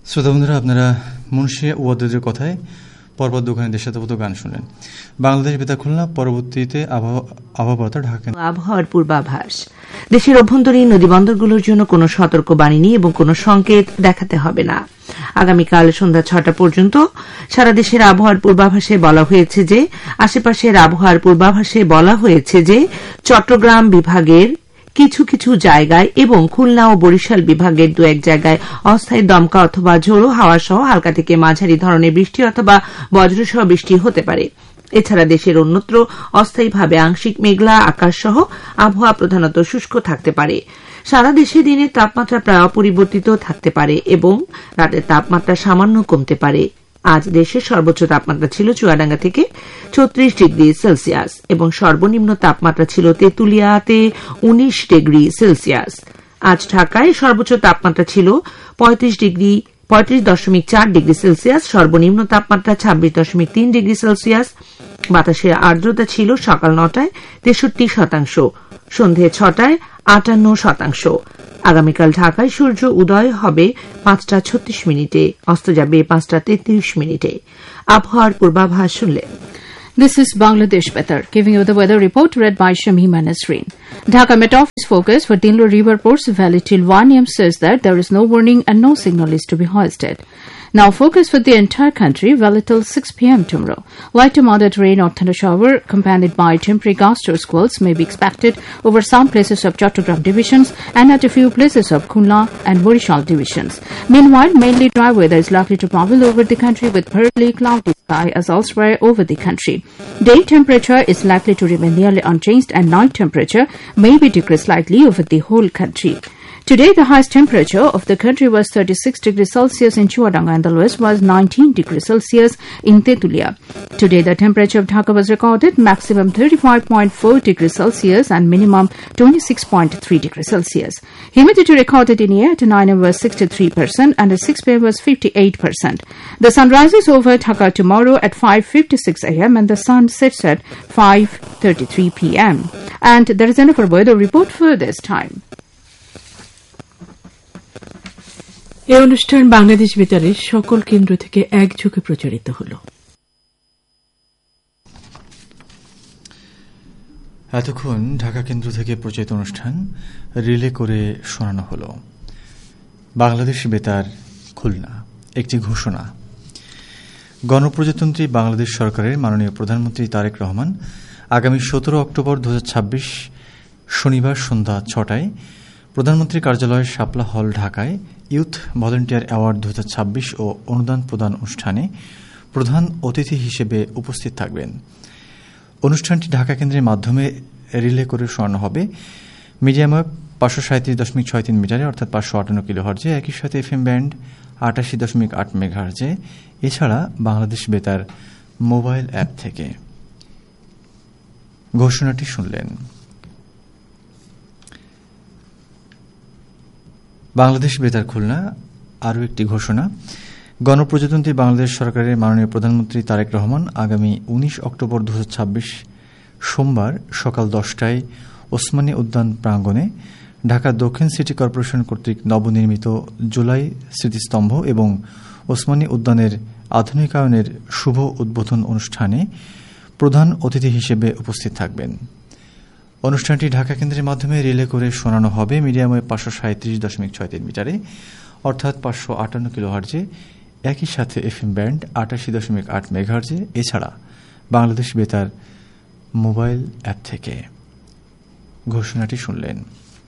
শ্রোতা বন্ধুরা, আপনারা মুন্সি ওয়াদুদের কথায় পর্বত দোকানে দেশাত্মবোধ গান শুনলেন। বাংলাদেশ বেতার খুলনা। পরবর্তীতে আবহাওয়া ঢাকা। আবহাওয়ার পূর্বাভাস। দেশের অভ্যন্তরীণ নদীবন্দরগুলোর জন্য কোনো সতর্কবাণী নেই এবং কোনো সংকেত দেখাতে হবে না। আগামীকাল সন্ধ্যা 6টা পর্যন্ত সারা দেশের আবহাওয়ার পূর্বাভাসে বলা হয়েছে যে আশেপাশের আবহাওয়ার পূর্বাভাসে বলা হয়েছে যে চট্টগ্রাম বিভাগের কিছু কিছু জায়গায় এবং খুলনা ও বরিশাল বিভাগের দু এক জায়গায় অস্থায়ী দমকা অথবা ঝোড়ো হাওয়া সহ হালকা থেকে মাঝারি ধরনের বৃষ্টি অথবা বজ্রসহ বৃষ্টি হতে পারে। এছাড়া দেশের অন্যত্র অস্থায়ীভাবে আংশিক মেঘলা আকাশ সহ আবহাওয়া প্রধানত শুষ্ক থাকতে পারে। সারা দেশে দিনের তাপমাত্রা প্রায় অপরিবর্তিত থাকতে পারে এবং রাতের তাপমাত্রা সামান্য কমতে পারে। আজ দেশের সর্বোচ্চ তাপমাত্রা ছিল চুয়াডাঙ্গা থেকে ৩৬ ডিগ্রি সেলসিয়াস এবং সর্বনিম্ন তাপমাত্রা ছিল তেঁতুলিয়াতে ১৯ ডিগ্রি সেলসিয়াস। আজ ঢাকায় সর্বোচ্চ তাপমাত্রা ছিল ৩৫.৪ ডিগ্রি সেলসিয়াস, সর্বনিম্ন তাপমাত্রা ২৬.৩ ডিগ্রি সেলসিয়াস। বাতাসের আর্দ্রতা ছিল সকাল ৯টায় ৬৩%, সন্ধে ৬টায় ৫৮%। আগামীকাল ঢাকায় সূর্য উদয় হবে ৫টা৩৬, অস্ত যাবে ৫টা৩৩। আবহাওয়ার পূর্বাভাস শুনলেন। This is Bangladesh Betar, giving you the weather report read by Shamima Nasreen. Dhaka Met Office focus for Dinlo River Ports valid till 1 a.m. says that there is no warning and no signal is to be hoisted. Now focus for the entire country valid till 6 p.m. tomorrow. Light to moderate rain or thunder shower accompanied by temporary gust or squalls may be expected over some places of Chattogram divisions and at a few places of Khulna and Borishal divisions. Meanwhile, mainly dry weather is likely to prevail over the country with partly cloudy sky as elsewhere over the country. Day temperature is likely to remain nearly unchanged and night temperature may be decreased slightly over the whole country. Today, the highest temperature of the country was 36 degrees Celsius in Chuvadanga and the lowest was 19 degrees Celsius in Tetulia. Today, the temperature of Dhaka was recorded maximum 35.4 degrees Celsius and minimum 26.3 degrees Celsius. Humidity recorded in air at 9 a.m. was 63% and at 6 p.m. was 58%. The sun rises over Dhaka tomorrow at 5:56 a.m. and the sun sets at 5:33 p.m. And there is enough for weather report for this time. এই অনুষ্ঠান বাংলাদেশ বেতারের সকল কেন্দ্র থেকে একযোগে প্রচারিত হল। এতক্ষণ ঢাকা কেন্দ্র থেকে প্রচারিত অনুষ্ঠান রিলে করে শোনানো হল। বাংলাদেশ বেতার খুলনা। একটি ঘোষণা। গণপ্রজাতন্ত্রী বাংলাদেশ সরকারের মাননীয় প্রধানমন্ত্রী তারেক রহমান আগামী ১৭ অক্টোবর ২০২৬ শনিবার সন্ধ্যা ৬টায় প্রধানমন্ত্রী কার্যালয় শাপলা হল ঢাকায় ইউথ ভলেন্টিয়ার অ্যাওয়ার্ড ২০২৬ ও অনুদান প্রদান অনুষ্ঠানে প্রধান অতিথি হিসেবে উপস্থিত থাকবেন। অনুষ্ঠানটি ঢাকা কেন্দ্রের মাধ্যমে রিলে করে শোনানো হবে। মিডিয়াম ওয়েভ ৫৩৭.৬৩ মিটারে অর্থাৎ ৫৫৮ কিলোহার্জে, একই সাথে এফএম ব্যান্ড ৮৮.৮ মেগাহার্জে, এছাড়া বাংলাদেশ বেতার মোবাইল অ্যাপ থেকে। ঘোষণাটি শুনলেন। বাংলাদেশ বেতার খুলনা। আরও একটি ঘোষণা। গণপ্রজাতন্ত্রী বাংলাদেশ সরকারের মাননীয় প্রধানমন্ত্রী তারেক রহমান আগামী ১৯ অক্টোবর ২০২৬ সোমবার সকাল ১০টায় ওসমানী উদ্যান প্রাঙ্গণে ঢাকা দক্ষিণ সিটি কর্পোরেশন কর্তৃক নবনির্মিত জুলাই স্মৃতিস্তম্ভ এবং ওসমানী উদ্যানের আধুনিকায়নের শুভ উদ্বোধন অনুষ্ঠানে প্রধান অতিথি হিসেবে উপস্থিত থাকবেন। অনুষ্ঠানটি ঢাকা কেন্দ্রের মাধ্যমে রিলে করে শোনানো হবে মিডিয়াম ওয়েভ ৫৩৭.৬৩ মিটারে অর্থাৎ ৫৫৮ কিলোহার্জে, একই সাথে এফএম ব্যান্ড ৮৮.৮ মেগাহার্জে, এছাড়া বাংলাদেশ বেতার মোবাইল অ্যাপ থেকে। ঘোষণাটি শুনলেন।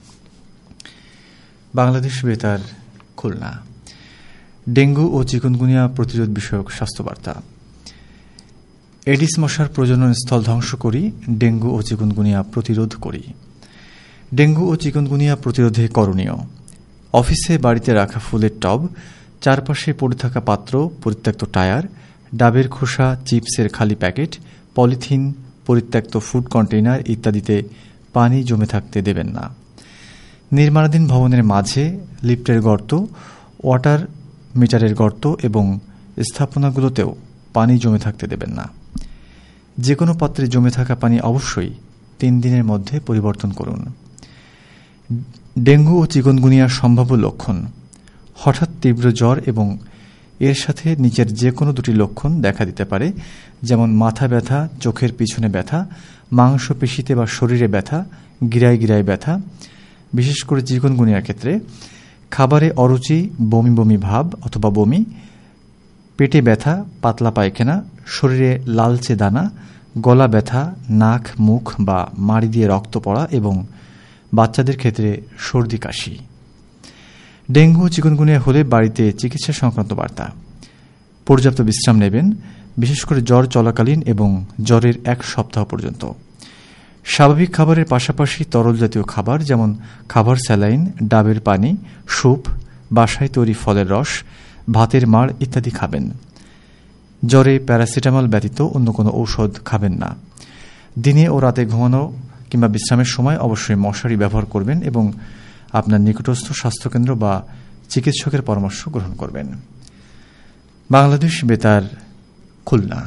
বাংলাদেশ বেতার খুলনা। ডেঙ্গু ও চিকুনগুনিয়া প্রতিরোধ বিষয়ক স্বাস্থ্যবার্তা। এডিস মশার প্রজনন স্থল ধ্বংস করি, ডেঙ্গু ও চিকুনগুনিয়া প্রতিরোধ করি। ডেঙ্গু ও চিকুনগুনিয়া প্রতিরোধে করণীয়: অফিসে বাড়িতে রাখা ফুলের টব, চারপাশে পড়ে থাকা পাত্র, পরিত্যক্ত টায়ার, ডাবের খোসা, চিপসের খালি প্যাকেট, পলিথিন, পরিত্যক্ত ফুড কন্টেইনার ইত্যাদিতে পানি জমে থাকতে দেবেন না। নির্মাণাধীন ভবনের মাঝে, লিফটের গর্ত, ওয়াটার মিটারের গর্ত এবং স্থাপনাগুলোতেও পানি জমে থাকতে দেবেন না। যে কোনো পাত্রে জমে থাকা পানি অবশ্যই 3 দিনের মধ্যে পরিবর্তন করুন। ডেঙ্গু ও চিকুনগুনিয়ার সম্ভাব্য লক্ষণ: হঠাৎ তীব্র জ্বর এবং এর সাথে নিচের যে কোনো দুটি লক্ষণ দেখা দিতে পারে, যেমন মাথা ব্যথা, চোখের পিছনে ব্যথা, মাংসপেশিতে বা শরীরে ব্যথা, গিরায় গিরায় ব্যথা, বিশেষ করে চিকুনগুনিয়ার ক্ষেত্রে খাবারে অরুচি, বমি বমি ভাব অথবা বমি, পেটে ব্যথা, পাতলা পায়খানা, শরীরে লালচে দানা, গলা ব্যথা, নাক, মুখ বা মাড়ি দিয়ে রক্ত পড়া এবং বাচ্চাদের ক্ষেত্রে সর্দি কাশি। ডেঙ্গু ও চিকুনগুনিয়া হলে বাড়িতে চিকিৎসা সংক্রান্ত বার্তা: পর্যাপ্ত বিশ্রাম নেবেন, বিশেষ করে জ্বর চলাকালীন এবং জ্বরের 1 সপ্তাহ পর্যন্ত। স্বাভাবিক খাবারের পাশাপাশি তরল জাতীয় খাবার যেমন খাবার স্যালাইন, ডাবের পানি, স্যুপ, বাসায় তৈরি ফলের রস, ভাতের মাড় ইত্যাদি খাবেন। জ্বরে প্যারাসিটামল ব্যতীত অন্য কোনো ঔষধ খাবেন না। দিনে ও রাতে ঘুমানো কিংবা বিশ্রামের সময় অবশ্যই মশারি ব্যবহার করবেন এবং আপনার নিকটস্থ স্বাস্থ্যকেন্দ্র বা চিকিৎসকের পরামর্শ গ্রহণ করবেন। বাংলাদেশ বেতার, খুলনা।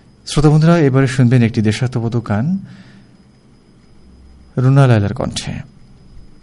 শ্রোতাবন্ধুরা, এবারে শুনবেন একটি দেশাত্মবোধক গান রুনা লায়লার কণ্ঠে।